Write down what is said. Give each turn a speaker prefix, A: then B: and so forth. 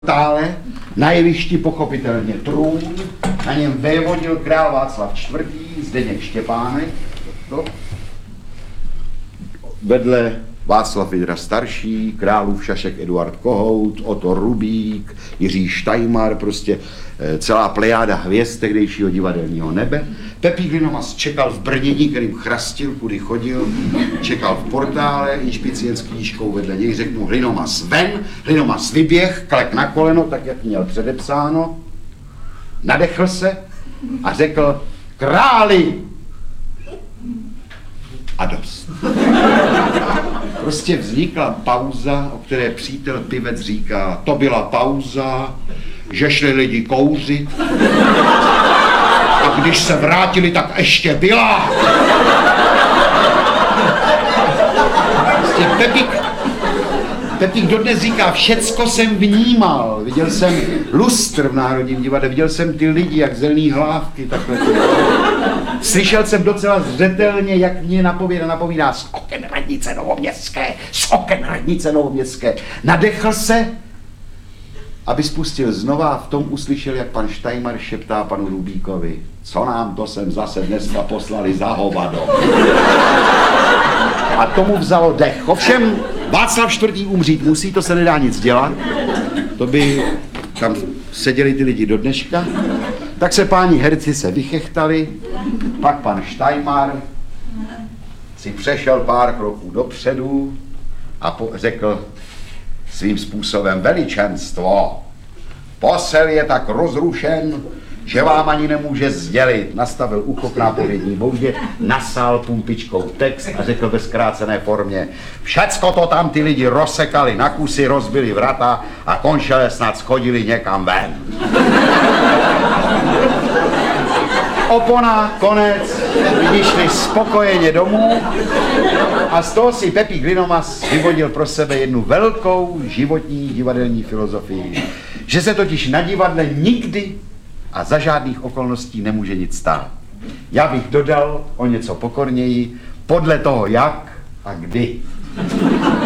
A: Tále, na jevišti pochopitelně trůn, na něm vévodil král Václav IV. Zdeněk Štěpánek, vedle Václav Vydra starší, králův šašek Eduard Kohout, Otto Rubík, Jiří Štajmar, prostě celá plejáda hvězd tehdejšího divadelního nebe. Pepík Linomas čekal v Brnění, kterým chrastil, kudy chodil, čekal v portále, inšpicient s knížkou vedle něj, řekl mu Linomas ven, Linomas vyběh, klek na koleno, tak jak měl předepsáno, nadechl se a řekl králi a dost. Prostě vznikla pauza, o které přítel Pivec říká, to byla pauza, že šli lidi kouřit a když se vrátili, tak ještě byla. Prostě Pepík dodnes říká, všecko jsem vnímal, viděl jsem lustr v Národním divadle, viděl jsem ty lidi, jak zelený hlávky, takhle. Slyšel jsem docela zřetelně, jak mě napovídá z oken radnice Novoměstské. Nadechl se, aby spustil znova a v tom uslyšel, jak pan Štajmar šeptá panu Rubíkovi, co nám to sem zase dneska poslali za hovado. A tomu vzalo dech. Ovšem, Václav IV. Umřít musí, to se nedá nic dělat. To by tam seděli ty lidi do dneška. Tak se páni herci se vychechtali, pak pan Štajmar si přešel pár kroků dopředu a řekl svým způsobem veličenstvo. Posel je tak rozrušen, že vám ani nemůže sdělit. Nastavil ucho k nápovědní boudě, nasál pumpičkou text a řekl ve zkrácené formě všecko to tam ty lidi rozsekali na kusy, rozbili vrata a končele snad schodili někam ven. Opona, konec, lidi šli spokojeně domů a z toho si Pepík Linomas vyvodil pro sebe jednu velkou životní divadelní filozofii, že se totiž na divadle nikdy a za žádných okolností nemůže nic stát. Já bych dodal o něco pokorněji, podle toho jak a kdy.